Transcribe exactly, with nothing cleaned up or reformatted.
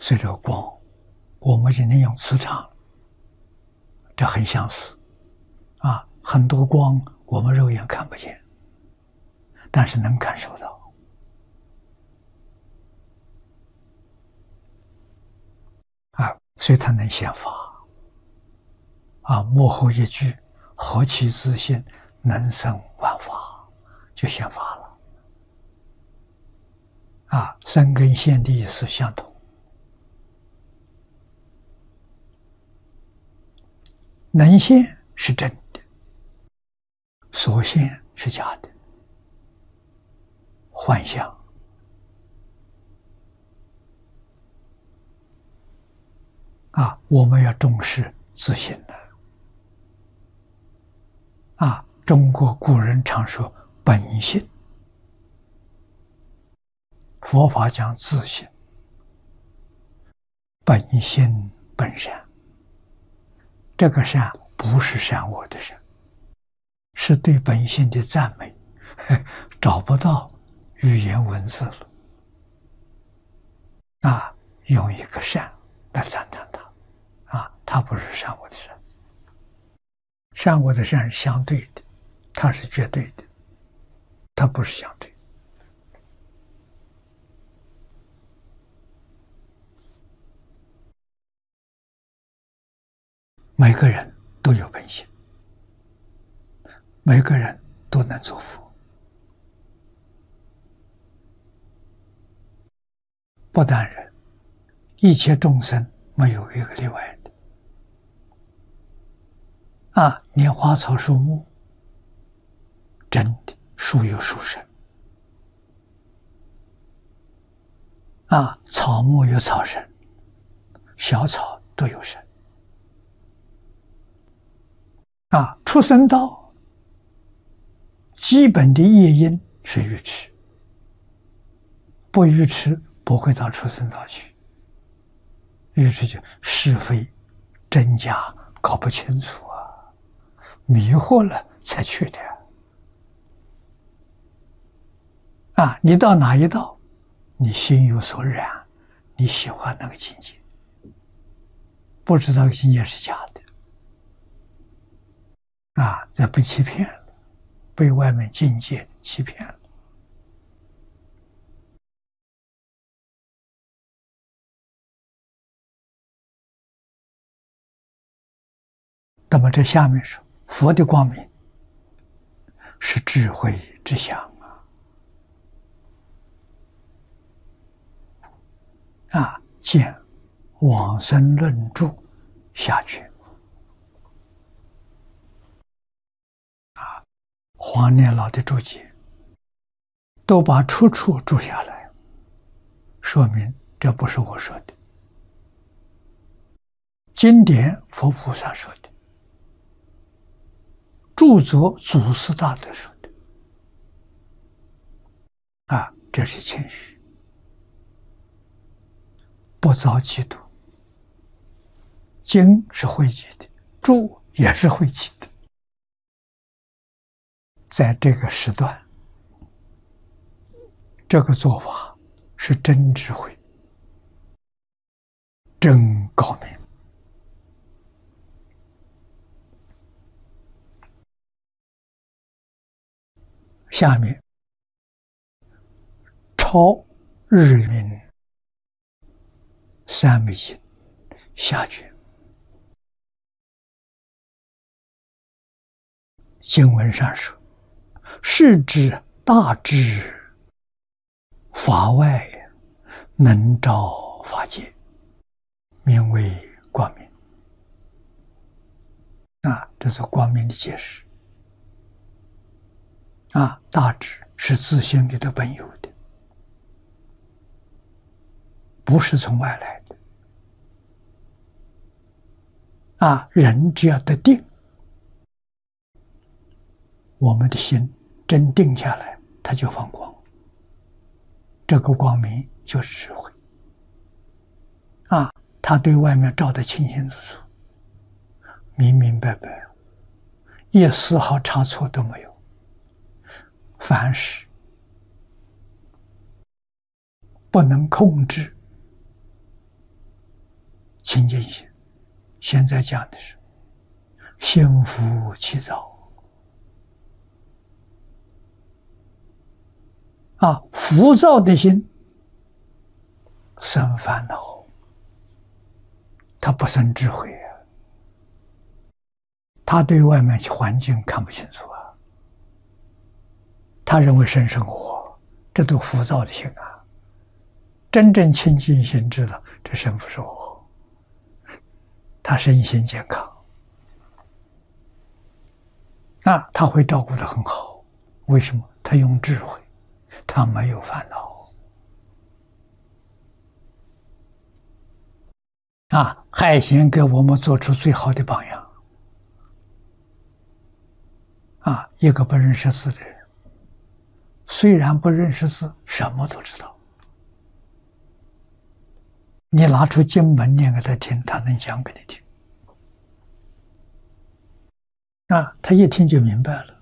随着光，我们今天用磁场，这很相似啊。很多光我们肉眼看不见，但是能感受到啊，所以它能显法啊。幕后一句“何其自性，能生万法”，就显法了啊。生跟现的意思相同。能现是真的，所现是假的，幻象啊！我们要重视自信的啊！中国古人常说本性，佛法讲自信，本性本善。这个善不是善恶的善，是对本性的赞美，找不到语言文字了啊！用一个善来赞叹它啊，它不是善恶的善，善恶的善是相对的，它是绝对的，它不是相对。每个人都有本性，每个人都能做佛，不但人，一切众生没有一个例外的啊！连花草树木，真的树有树神啊，草木有草神，小草都有神啊。畜生道基本的业因是愚痴，不愚痴不会到畜生道去，愚痴就是非真假搞不清楚啊，迷惑了才去的啊。你到哪一道，你心有所染，你喜欢那个境界，不知道境界是假的啊，这被欺骗了，被外面境界欺骗了。那么这下面说，佛的光明是智慧之相啊！啊，见《往生论注》下卷啊，黄念老的注解都把出处注下来，说明这不是我说的，经典佛菩萨说的，著作祖师大德说的啊，这是谦虚，不遭嫉妒。经是汇集的，注也是汇集的，在这个时段，这个做法是真智慧，真高明。下面抄日明三昧经下卷，经文上说，是指大智法外，能照法界，名为光明啊，这是光明的解释啊。大智是自性里的本有的，不是从外来的啊。人只要得定，我们的心真定下来，它就放光，这个光明就是智慧啊。它对外面照得清清楚楚，明明白白，一丝毫差错都没有。凡是不能控制清净心。现在讲的是心浮气躁啊，浮躁的心生烦恼，他不生智慧啊，他对外面环境看不清楚啊，他认为生生活，这都浮躁的心啊。真正清净心知道这生不是我，他身心健康啊，他会照顾得很好。为什么？他用智慧，他没有烦恼啊。海贤给我们做出最好的榜样啊，一个不认识字的人，虽然不认识字，什么都知道。你拿出经文念给他听，他能讲给你听啊，他一听就明白了。